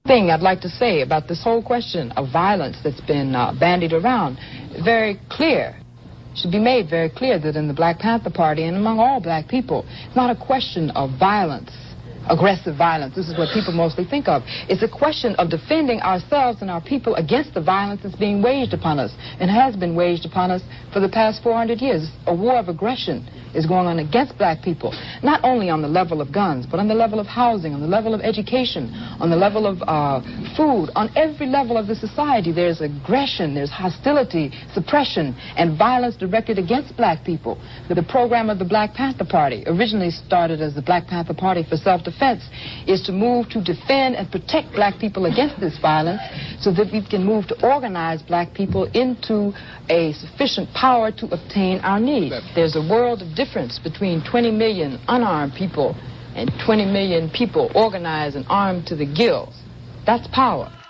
Thing I'd like to say about this whole question of violence that's been bandied around, very clear, should be made very clear that in the Black Panther Party and among all black people, it's not a question of violence, aggressive violence. This is what people mostly think of. It's a question of defending ourselves and our people against the violence that's being waged upon us and has been waged upon us for the past 400 years. A war of aggression is going on against black people, not only on the level of guns, but on the level of housing, on the level of education, on the level of food. On every level of the society, there's aggression, there's hostility, suppression, and violence directed against black people. The program of the Black Panther Party, originally started as the Black Panther Party for Self-Defense, is to move to defend and protect black people against this violence so that we can move to organize black people into a sufficient power to obtain our needs. There's a world of difference between 20 million unarmed people and 20 million people organized and armed to the gills. That's power.